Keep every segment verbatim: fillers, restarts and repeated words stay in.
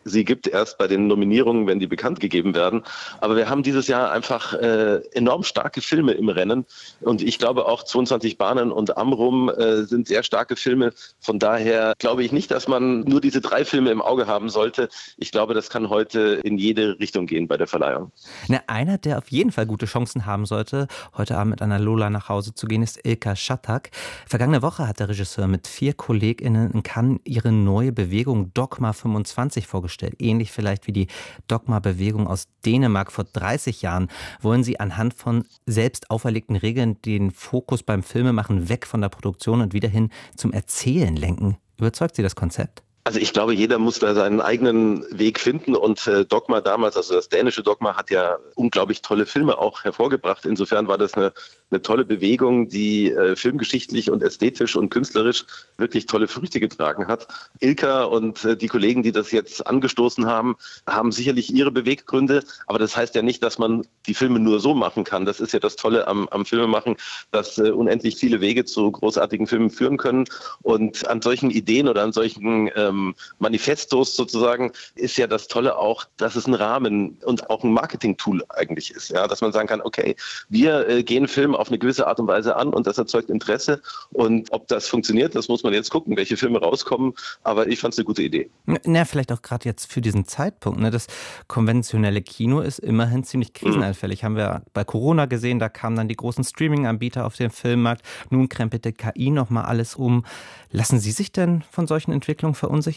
sie gibt, erst bei den Nominierungen, wenn die bekannt gegeben werden. Aber wir haben dieses Jahr einfach äh, enorm starke Filme im Rennen. Und ich glaube auch zweiundzwanzig Bahnen und Amrum äh, sind sehr starke Filme. Von daher glaube ich nicht, dass man nur diese drei Filme im Auge haben sollte. Ich glaube, das kann heute in jede Richtung gehen bei der Verleihung. Na, einer, der auf jeden Fall gute Chancen haben sollte, heute Abend mit einer Lola nach Hause zu gehen, ist Ilka Schattak. Vergangene Woche hat der Regisseur mit vier KollegInnen in Cannes ihre neue Bewegung Dogma fünfundzwanzig vorgestellt. Ähnlich vielleicht wie die Dogma-Bewegung aus Dänemark vor dreißig Jahren wollen sie anhand von selbst auferlegten Regeln den Fokus beim Filmemachen weg von der Produktion und wieder hin zum Erzählen lenken. Überzeugt Sie das Konzept? Also ich glaube, jeder muss da seinen eigenen Weg finden und äh, Dogma damals, also das dänische Dogma, hat ja unglaublich tolle Filme auch hervorgebracht. Insofern war das eine, eine tolle Bewegung, die äh, filmgeschichtlich und ästhetisch und künstlerisch wirklich tolle Früchte getragen hat. Ilka und äh, die Kollegen, die das jetzt angestoßen haben, haben sicherlich ihre Beweggründe, aber das heißt ja nicht, dass man die Filme nur so machen kann. Das ist ja das Tolle am, am Filmemachen, dass äh, unendlich viele Wege zu großartigen Filmen führen können und an solchen Ideen oder an solchen ähm, Manifestos sozusagen ist ja das Tolle auch, dass es ein Rahmen und auch ein Marketing-Tool eigentlich ist. Ja, dass man sagen kann, okay, wir äh, gehen Film auf eine gewisse Art und Weise an und das erzeugt Interesse. Und ob das funktioniert, das muss man jetzt gucken, welche Filme rauskommen. Aber ich fand es eine gute Idee. Na, vielleicht auch gerade jetzt für diesen Zeitpunkt. Ne? Das konventionelle Kino ist immerhin ziemlich krisenanfällig. Mhm. Haben wir bei Corona gesehen, da kamen dann die großen Streaming-Anbieter auf den Filmmarkt. Nun krempelte K I nochmal alles um. Lassen Sie sich denn von solchen Entwicklungen verunsichern?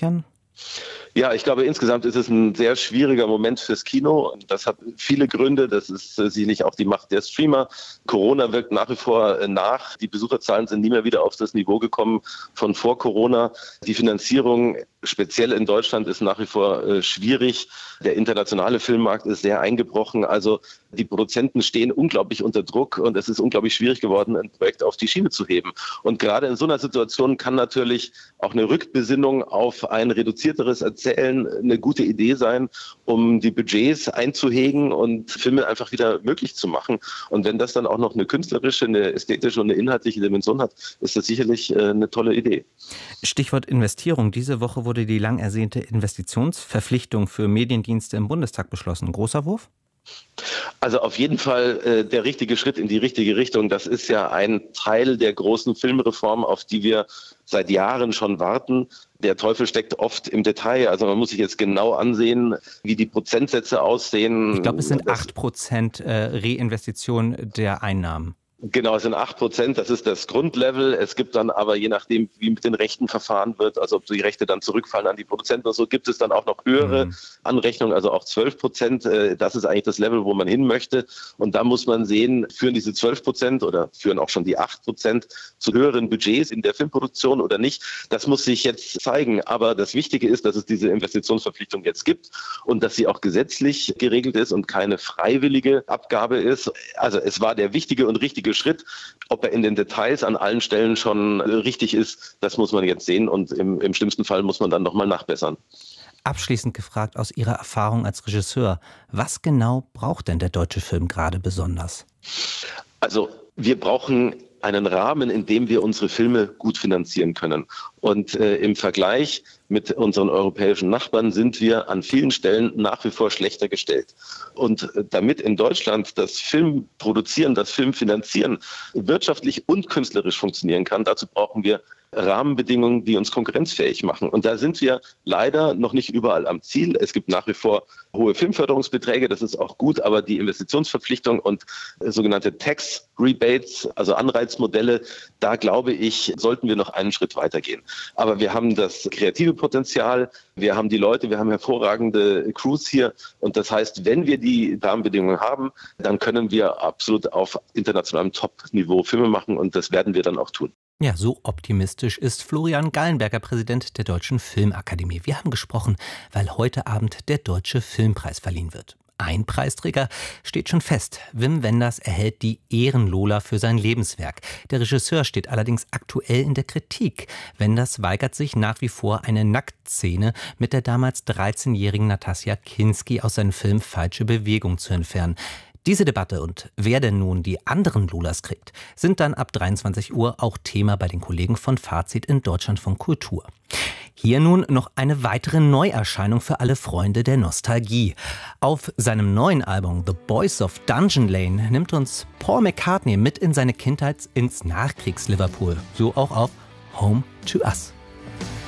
Ja, ich glaube, insgesamt ist es ein sehr schwieriger Moment fürs Kino. Das hat viele Gründe. Das ist äh, sicherlich auch die Macht der Streamer. Corona wirkt nach wie vor äh, nach. Die Besucherzahlen sind nie mehr wieder auf das Niveau gekommen von vor Corona. Die Finanzierung, speziell in Deutschland, ist nach wie vor äh, schwierig. Der internationale Filmmarkt ist sehr eingebrochen. Also die Produzenten stehen unglaublich unter Druck und es ist unglaublich schwierig geworden, ein Projekt auf die Schiene zu heben. Und gerade in so einer Situation kann natürlich auch eine Rückbesinnung auf ein reduzierteres Erzählen eine gute Idee sein, um die Budgets einzuhegen und Filme einfach wieder möglich zu machen. Und wenn das dann auch noch eine künstlerische, eine ästhetische und eine inhaltliche Dimension hat, ist das sicherlich eine tolle Idee. Stichwort Investierung. Diese Woche wurde die lang ersehnte Investitionsverpflichtung für Mediendienste im Bundestag beschlossen. Großer Wurf? Also auf jeden Fall äh, der richtige Schritt in die richtige Richtung. Das ist ja ein Teil der großen Filmreform, auf die wir seit Jahren schon warten. Der Teufel steckt oft im Detail. Also man muss sich jetzt genau ansehen, wie die Prozentsätze aussehen. Ich glaube, es sind acht Prozent äh, Reinvestition der Einnahmen. Genau, es sind acht Prozent, das ist das Grundlevel. Es gibt dann aber, je nachdem, wie mit den Rechten verfahren wird, also ob die Rechte dann zurückfallen an die Produzenten oder so, gibt es dann auch noch höhere mhm. Anrechnungen, also auch zwölf Prozent. Das ist eigentlich das Level, wo man hin möchte. Und da muss man sehen, führen diese zwölf Prozent oder führen auch schon die acht Prozent zu höheren Budgets in der Filmproduktion oder nicht. Das muss sich jetzt zeigen. Aber das Wichtige ist, dass es diese Investitionsverpflichtung jetzt gibt und dass sie auch gesetzlich geregelt ist und keine freiwillige Abgabe ist. Also es war der wichtige und richtige Schritt. Ob er in den Details an allen Stellen schon richtig ist, das muss man jetzt sehen und im, im schlimmsten Fall muss man dann nochmal nachbessern. Abschließend gefragt aus Ihrer Erfahrung als Regisseur, was genau braucht denn der deutsche Film gerade besonders? Also wir brauchen einen Rahmen, in dem wir unsere Filme gut finanzieren können. Und äh, im Vergleich mit unseren europäischen Nachbarn sind wir an vielen Stellen nach wie vor schlechter gestellt. Und äh, damit in Deutschland das Filmproduzieren, das Filmfinanzieren wirtschaftlich und künstlerisch funktionieren kann, dazu brauchen wir Rahmenbedingungen, die uns konkurrenzfähig machen. Und da sind wir leider noch nicht überall am Ziel. Es gibt nach wie vor hohe Filmförderungsbeträge, das ist auch gut, aber die Investitionsverpflichtung und äh, sogenannte Tax Rebates, also Anreizmodelle, da glaube ich, sollten wir noch einen Schritt weitergehen. Aber wir haben das kreative Potenzial, wir haben die Leute, wir haben hervorragende Crews hier und das heißt, wenn wir die Rahmenbedingungen haben, dann können wir absolut auf internationalem Top-Niveau Filme machen und das werden wir dann auch tun. Ja, so optimistisch ist Florian Gallenberger, Präsident der Deutschen Filmakademie. Wir haben gesprochen, weil heute Abend der Deutsche Filmpreis verliehen wird. Ein Preisträger steht schon fest. Wim Wenders erhält die Ehrenlola für sein Lebenswerk. Der Regisseur steht allerdings aktuell in der Kritik. Wenders weigert sich nach wie vor, eine Nacktszene mit der damals dreizehnjährigen Natasja Kinski aus seinem Film Falsche Bewegung zu entfernen. Diese Debatte und wer denn nun die anderen Lolas kriegt, sind dann ab dreiundzwanzig Uhr auch Thema bei den Kollegen von Fazit in Deutschlandfunk Kultur. Hier nun noch eine weitere Neuerscheinung für alle Freunde der Nostalgie. Auf seinem neuen Album The Boys of Dungeon Lane nimmt uns Paul McCartney mit in seine Kindheit ins Nachkriegs-Liverpool. So auch auf Home to Us.